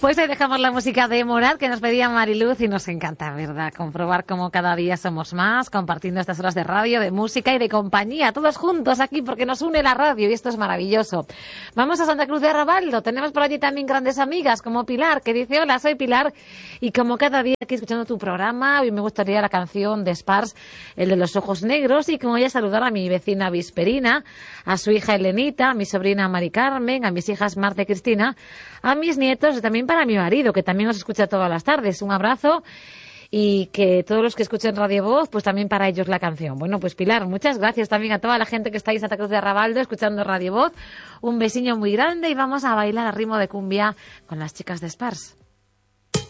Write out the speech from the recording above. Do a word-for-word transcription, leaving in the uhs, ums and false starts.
Pues ahí dejamos la música de Morat que nos pedía Mariluz y nos encanta, ¿verdad? Comprobar cómo cada día somos más, compartiendo estas horas de radio, de música y de compañía, todos juntos aquí porque nos une la radio y esto es maravilloso. Vamos a Santa Cruz de Arrabaldo, tenemos por allí también grandes amigas como Pilar, que dice, hola, soy Pilar y como cada día aquí escuchando tu programa, hoy me gustaría la canción de Spars, el de los ojos negros, y como voy a saludar a mi vecina Visperina, a su hija Elenita, a mi sobrina Mari Carmen, a mis hijas Marta y Cristina, a mis nietos y también para mi marido, que también os escucha todas las tardes. Un abrazo y que todos los que escuchen Radio Voz, pues también para ellos la canción. Bueno, pues Pilar, muchas gracias también a toda la gente que está ahí en Santa Cruz de Arrabaldo escuchando Radio Voz. Un besiño muy grande y vamos a bailar a ritmo de cumbia con las chicas de Spars.